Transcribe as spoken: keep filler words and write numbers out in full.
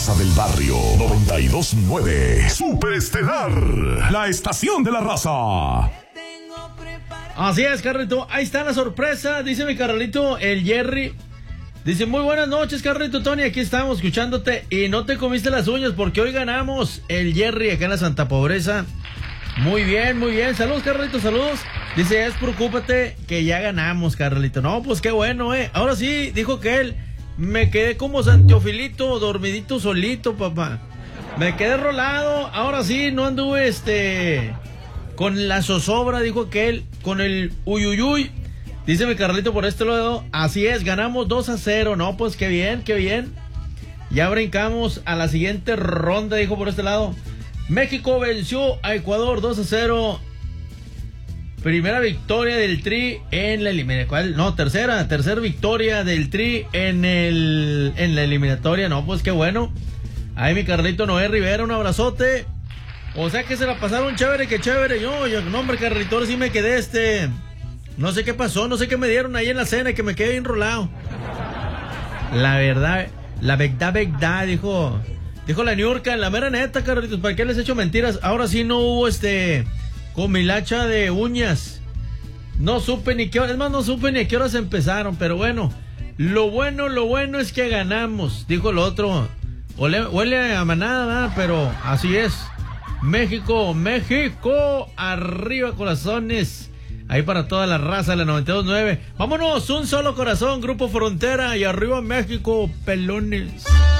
raza del barrio. noventa y dos punto nueve. Superestelar, la estación de la raza. Así es, Carlito. Ahí está la sorpresa. Dice mi Carlito, el Jerry. Dice, muy buenas noches, Carlito Tony. Aquí estamos escuchándote. Y no te comiste las uñas porque hoy ganamos. El Jerry acá en la Santa Pobreza. Muy bien, muy bien. Saludos, Carlito, saludos. Dice, es preocúpate que ya ganamos, Carlito. No, pues qué bueno, eh. Ahora sí, dijo que él. Me quedé como Santiofilito, dormidito solito, papá. Me quedé rolado. Ahora sí, no anduve este con la zozobra, dijo que él, con el uyuyuy. Dice mi Carlito por este lado. Así es, ganamos dos a cero. No, pues qué bien, qué bien. Ya brincamos a la siguiente ronda, dijo por este lado. México venció a Ecuador dos a cero. Primera victoria del Tri en la eliminatoria. No, tercera, tercera victoria del Tri en el en la eliminatoria. No, pues qué bueno. Ahí mi Carlito Noé Rivera, un abrazote. O sea que se la pasaron chévere, que chévere. Yo, yo no, hombre, Carlito, ahora sí me quedé este. No sé qué pasó, no sé qué me dieron ahí en la cena, que me quedé enrolado. La verdad, la verdad, verdad, dijo. Dijo la Niurka, la mera neta, Carlitos, ¿para qué les he hecho mentiras? Ahora sí no hubo este. Con mi lacha de uñas. No supe ni qué horas, es más, no supe ni a qué horas empezaron, pero bueno, lo bueno, lo bueno es que ganamos, dijo el otro. Huele, huele a manada, ¿verdad? Pero así es. México, México, arriba corazones. Ahí para toda la raza de la noventa y dos punto nueve. Vámonos, un solo corazón, Grupo Frontera y arriba México, pelones.